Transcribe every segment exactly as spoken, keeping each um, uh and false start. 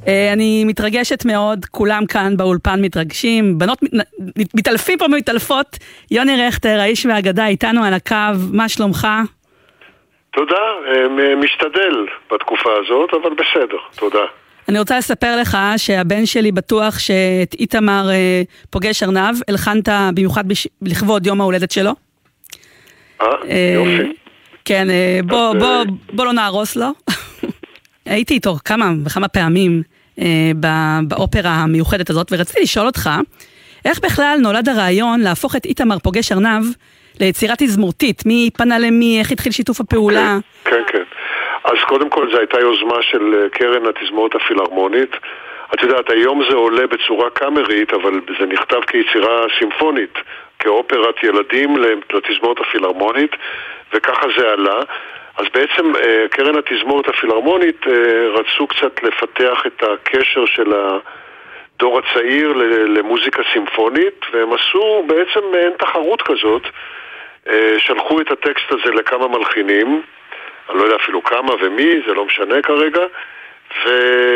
אני מתרגשת מאוד, כולם כאן באולפן מתרגשים, בנות מתעלפים פה מתעלפות. יוני רכטר, האיש והאגדה, איתנו על הקו, מה שלומך? תודה, משתדל בתקופה הזאת, אבל בסדר, תודה. אני רוצה לספר לך שהבן שלי בטוח שאת איתמר פוגש ארנב, הלחנת במיוחד לכבוד יום ההולדת שלו. אה, יופי. כן, בוא, בוא, בוא לא נהרוס לו. הייתי איתו כמה וכמה פעמים באופרה המיוחדת הזאת, ורציתי לשאול אותך, איך בכלל נולד הרעיון להפוך את איתמר פוגש ארנב ליצירה תזמורתית? מי פנה למי? איך התחיל שיתוף הפעולה? כן, כן. אז קודם כל זו הייתה יוזמה של קרן התזמורת הפילהרמונית. את יודעת, היום זה עולה בצורה קאמרית, אבל זה נכתב כיצירה סימפונית, כאופרת ילדים לתזמורת הפילהרמונית, וככה זה עלה. אז בעצם קרן התזמורת הפילהרמונית רצו קצת לפתח את הקשר של הדור הצעיר למוזיקה סימפונית, והם עשו בעצם מעין תחרות כזאת, שלחו את הטקסט הזה לכמה מלחינים, אני לא יודע אפילו כמה ומי, זה לא משנה כרגע, ו...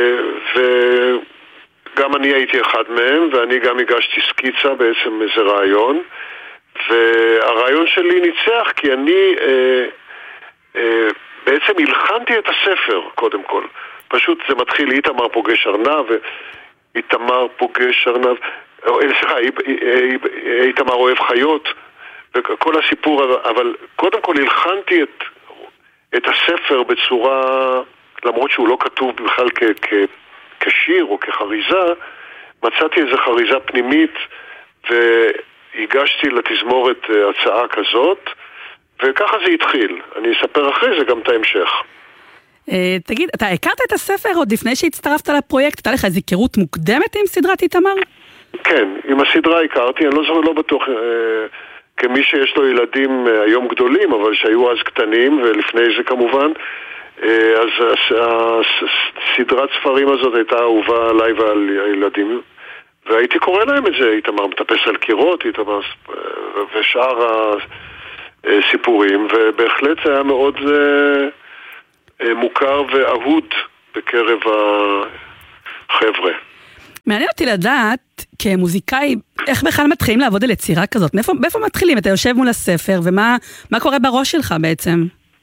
וגם אני הייתי אחד מהם, ואני גם הגשתי סקיצה, בעצם איזה רעיון, והרעיון שלי ניצח כי אני אה, אה, בעצם הלחנתי את הספר קודם כל. פשוט זה מתחיל, איתמר פוגש ארנב, איתמר פוגש ארנב, סליחה, איתמר אוהב חיות, וכל הסיפור, אבל קודם כל הלחנתי את את הספר בצורה, למרות שהוא לא כתוב בכלל כ, כ, כשיר או כחריזה, מצאתי איזו חריזה פנימית והגשתי לתזמורת הצעה כזאת, וככה זה התחיל. אני אספר אחרי זה גם את ההמשך. תגיד, אתה הכרת את הספר עוד לפני שהצטרפת לפרויקט? הייתה לך איזו היכרות מוקדמת עם סדרת איתמר? כן, עם הסדרה הכרתי, אני לא זוכר, לא בטוח... כמי שיש לו ילדים היום גדולים, אבל שהיו אז קטנים, ולפני זה כמובן, אז הסדרת ספרים הזאת הייתה אהובה עליי ועל הילדים, והייתי קורא להם את זה, איתמר מטפס על קירות, איתמר ושאר הסיפורים, ובהחלט זה היה מאוד מוכר ואהוד בקרב החבר'ה. מעניין אותי לדעת, כמוזיקאי, איך בכלל מתחילים לעבוד על יצירה כזאת? מאיפה, מאיפה מתחילים? אתה יושב מול הספר, ומה מה קורה בראש שלך בעצם?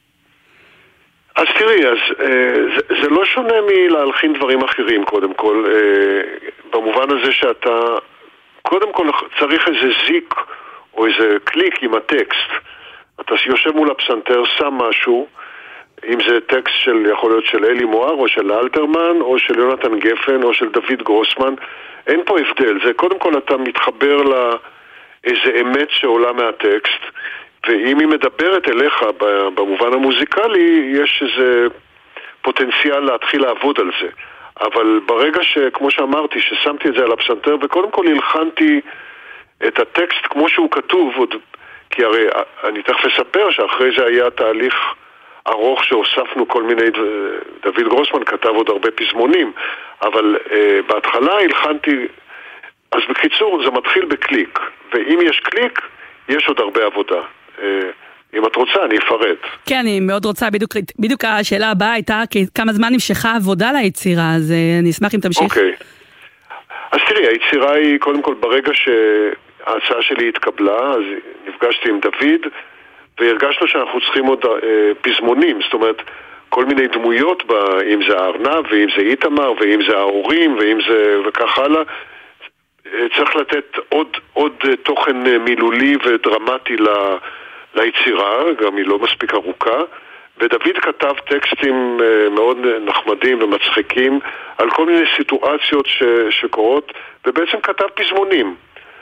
אז תראי, אז, אה, זה, זה לא שונה מלהלחין דברים אחרים, קודם כל, אה, במובן הזה שאתה, קודם כל צריך איזה זיק, או איזה קליק עם הטקסט. אתה יושב מול הפסנתר, שם משהו, אם זה טקסט של, יכול להיות של אלי מואר, או של אלתרמן, או של יונתן גפן, או של דוד גרוסמן, אין פה הבדל. זה קודם כל אתה מתחבר לאיזה אמת שעולה מהטקסט, ואם היא מדברת אליך במובן המוזיקלי, יש איזה פוטנציאל להתחיל לעבוד על זה. אבל ברגע שכמו שאמרתי, ששמתי את זה על הפסנתר, וקודם כל הלחנתי את הטקסט כמו שהוא כתוב, כי הרי אני תכף אספר שאחרי זה היה תהליך ארוך שהוספנו כל מיני, דוד גרוסמן כתב עוד הרבה פזמונים, אבל uh, בהתחלה הלחנתי, אז בקיצור זה מתחיל בקליק, ואם יש קליק, יש עוד הרבה עבודה. Uh, אם את רוצה, אני אפרט. כן, אני מאוד רוצה, בדיוק, בדיוק השאלה הבאה הייתה, כמה זמן נמשכה עבודה ליצירה, אז uh, אני אשמח אם תמשיך. אוקיי. Okay. אז תראי, היצירה היא, קודם כל, ברגע שההצעה שלי התקבלה, אז נפגשתי עם דוד, והרגשנו שאנחנו צריכים עוד אה, פזמונים, זאת אומרת, כל מיני דמויות, בה, אם זה הארנב, ואם זה איתמר, ואם זה ההורים, ואם זה, וכך הלאה, אה, צריך לתת עוד, עוד אה, תוכן אה, מילולי ודרמטי ל, ליצירה, גם היא לא מספיק ארוכה, ודוד כתב טקסטים אה, מאוד נחמדים ומצחיקים, על כל מיני סיטואציות ש, שקורות, ובעצם כתב פזמונים.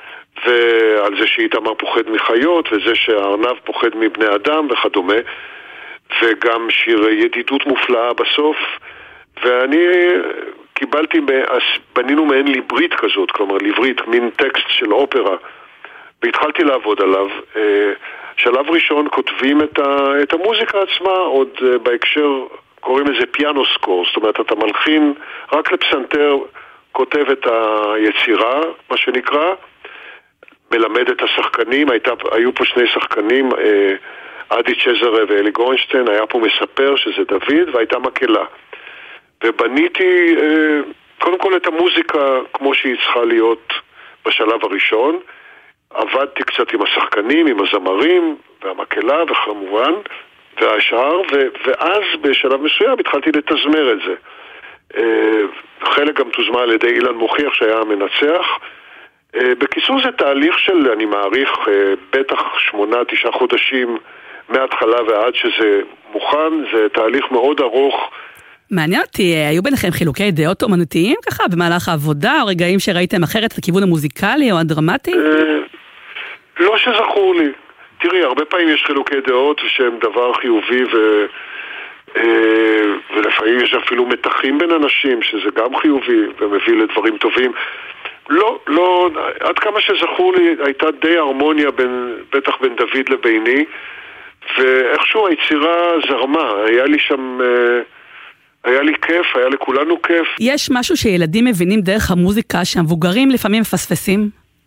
ועל זה שאיתמר פוחד מחיות, וזה שהארנב פוחד מבני אדם וכדומה, וגם שיר ידידות מופלאה בסוף, ואני קיבלתי, בנינו מעין ליברית כזאת, כלומר ליברית, מין טקסט של אופרה, והתחלתי לעבוד עליו. שלב ראשון כותבים את, ה, את המוזיקה עצמה, עוד בהקשר קוראים לזה פיאנו סקור, זאת אומרת אתה מלחין רק לפסנתר, כותב את היצירה, מה שנקרא, מלמד את השחקנים, הייתה, היו פה שני שחקנים, אה, אדי צ'זרה ואלי גורנשטיין, היה פה מספר שזה דוד, והייתה מקהלה. ובניתי אה, קודם כל את המוזיקה כמו שהיא צריכה להיות בשלב הראשון. עבדתי קצת עם השחקנים, עם הזמרים והמקהלה וכמובן והשאר, ו- ואז בשלב מסוים התחלתי לתזמר את זה. חלק גם תוזמה על ידי אילן מוכיח שהיה המנצח. בקיצור זה תהליך של, אני מעריך, בטח שמונה, תשעה חודשים מההתחלה ועד שזה מוכן. זה תהליך מאוד ארוך. מעניין אותי, היו ביניכם חילוקי דעות אומנותיים ככה במהלך העבודה, או רגעים שראיתם אחרת את הכיוון המוזיקלי או הדרמטי? לא שזכור לי. תראי, הרבה פעמים יש חילוקי דעות שהם דבר חיובי ו... ולפעמים יש אפילו מתחים בין אנשים שזה גם חיובי ומביא לדברים טובים. לא, לא, עד כמה שזכור לי הייתה די הרמוניה בין, בטח בין דוד לביני, ואיכשהו היצירה זרמה. היה לי שם, היה לי כיף, היה לכולנו כיף. יש משהו שילדים מבינים דרך המוזיקה שהמבוגרים לפעמים מפספסים?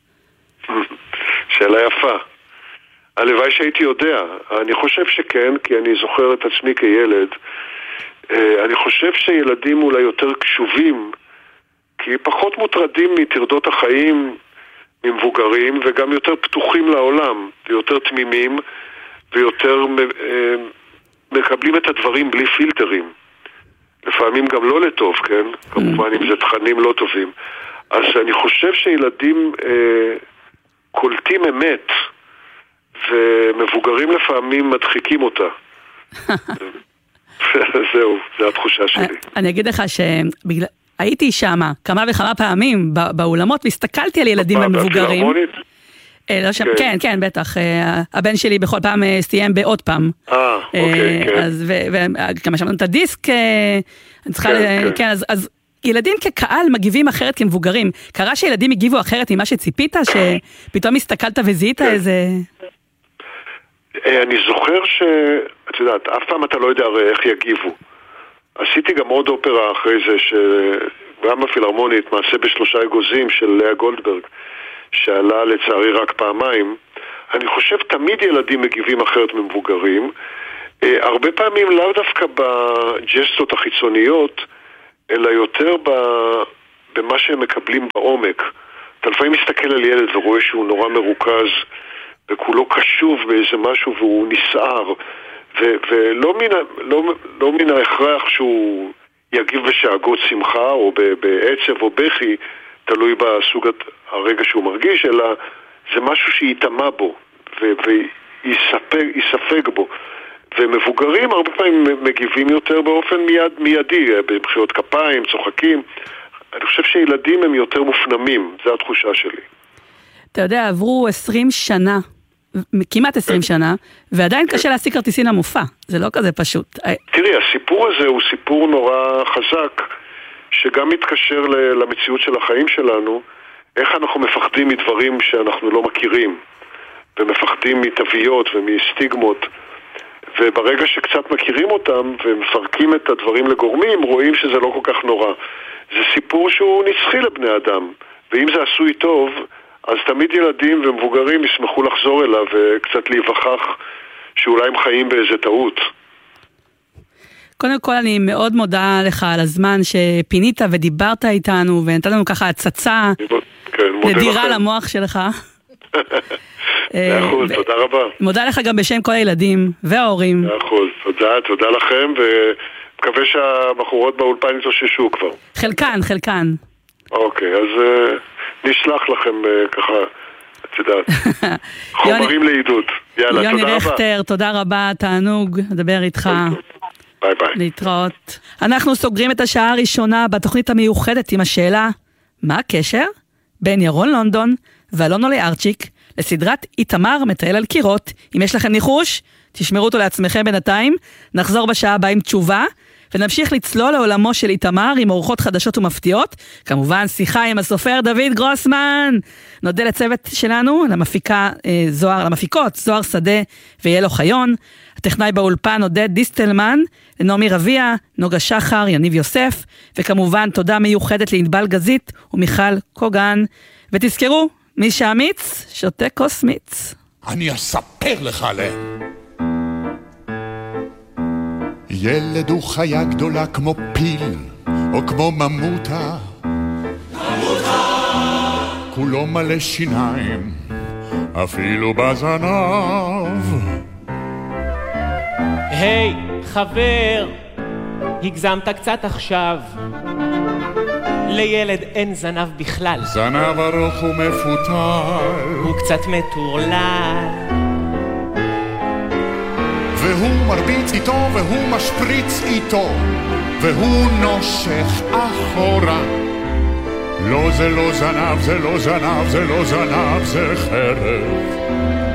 שאלה יפה. הלוואי שהייתי יודע. אני חושב שכן, כי אני זוכר את עצמי כילד. אני חושב שילדים אולי יותר קשובים, כי פחות מוטרדים מטרדות החיים ממבוגרים, וגם יותר פתוחים לעולם, ויותר תמימים, ויותר מקבלים את הדברים בלי פילטרים. לפעמים גם לא לטוב, כן? כמובן אם זה תכנים לא טובים. אז אני חושב שילדים קולטים אמת, ומבוגרים לפעמים מדחיקים אותה. זהו, זו התחושה שלי. אני אגיד לך שהייתי שם כמה וכמה פעמים באולמות, והסתכלתי על ילדים ומבוגרים. כן, כן, בטח. הבן שלי בכל פעם סיים בעוד פעם. אה, אוקיי, כן. וגם שמענו את הדיסק, אני צריכה, כן, אז ילדים כקהל מגיבים אחרת כמבוגרים. קרה שילדים הגיבו אחרת ממה שציפית, שפתאום הסתכלת וזיהית איזה... אני זוכר ש... את יודעת, אף פעם אתה לא יודע הרי איך יגיבו. עשיתי גם עוד אופרה אחרי זה, שגם בפילהרמונית, מעשה בשלושה אגוזים של לאה גולדברג, שעלה לצערי רק פעמיים. אני חושב תמיד ילדים מגיבים אחרת ממבוגרים. הרבה פעמים לאו דווקא בג'סטות החיצוניות, אלא יותר במה שהם מקבלים בעומק. אתה לפעמים מסתכל על ילד ורואה שהוא נורא מרוכז, וכולו קשוב באיזה משהו והוא נסער, ו- ולא מן, לא, לא מן ההכרח שהוא יגיב בשאגות שמחה או בעצב או בכי, תלוי בסוג הרגע שהוא מרגיש, אלא זה משהו שיתאמה בו ויספג בו. ומבוגרים הרבה פעמים מגיבים יותר באופן מיד, מיידי, במחיאות כפיים, צוחקים. אני חושב שילדים הם יותר מופנמים, זו התחושה שלי. אתה יודע, עברו עשרים שנה, כמעט עשרים שנה, ועדיין קשה להשיג כרטיסים למופע. זה לא כזה פשוט. תראי, הסיפור הזה הוא סיפור נורא חזק, שגם מתקשר למציאות של החיים שלנו, איך אנחנו מפחדים מדברים שאנחנו לא מכירים, ומפחדים מתוויות ומסטיגמות, וברגע שקצת מכירים אותם ומפרקים את הדברים לגורמים, רואים שזה לא כל כך נורא. זה סיפור שהוא נצחי לבני אדם, ואם זה עשוי טוב, אז תמיד ילדים ומבוגרים ישמחו לחזור אליו וקצת להיווכח שאולי הם חיים באיזה טעות. קודם כל אני מאוד מודה לך על הזמן שפינית ודיברת איתנו ונתת לנו ככה הצצה כן, נדירה למוח שלך. מאחוז, תודה רבה. מודה לך גם בשם כל הילדים וההורים. מאחוז, תודה, תודה לכם, ומקווה שהבחורות באולפן יתאוששו כבר. חלקן, חלקן. אוקיי, אז נשלח לכם ככה, את יודעת, חומרים לעידוד. יאללה, תודה רבה. יוני רכטר, תודה רבה, תענוג, לדבר איתך. ביי ביי. להתראות. אנחנו סוגרים את השעה הראשונה בתוכנית המיוחדת עם השאלה, מה הקשר בין ירון לונדון ואלון ארצ'יק לסדרת איתמר מטייל על קירות? אם יש לכם ניחוש, תשמרו אותו לעצמכם בינתיים. נחזור בשעה הבאה עם תשובה, ונמשיך לצלול לעולמו של איתמר עם אורחות חדשות ומפתיעות. כמובן, שיחה עם הסופר דוד גרוסמן. נודה לצוות שלנו, למפיקה זוהר, למפיקות זוהר שדה ויאלו חיון. הטכנאי באולפן עודד דיסטלמן, נעמי רביה, נוגה שחר, יניב יוסף, וכמובן תודה מיוחדת לענבל גזית ומיכל קוגן. ותזכרו, מי שאמיץ, שותה כוס מיץ. אני אספר לך עליהם. ילד הוא חיה גדולה כמו פיל, או כמו ממוטה, כולו מלא שיניים, אפילו בזנב. היי, חבר, הגזמת קצת עכשיו. לילד אין זנב בכלל. זנב ארוך ומפותל, הוא קצת מטורלל. והוא מרביץ איתו והוא משפריץ איתו, והוא נושך אחורה. לא זה לא זנב, זה לא זנב, זה לא זנב, זה חרב.